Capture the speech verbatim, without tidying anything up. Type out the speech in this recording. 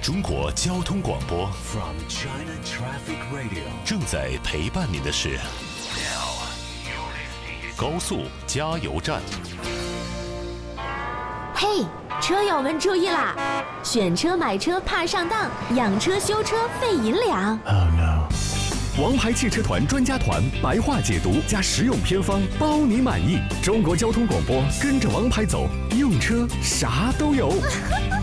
中国交通广播 From China Traffic Radio 正在陪伴您的是高速加油站。 嘿，车友们注意啦！选车买车怕上当，养车修车费银两。 Oh no！ 王牌汽车团专家团白话解读加实用偏方，包你满意。中国交通广播，跟着王牌走，用车啥都有。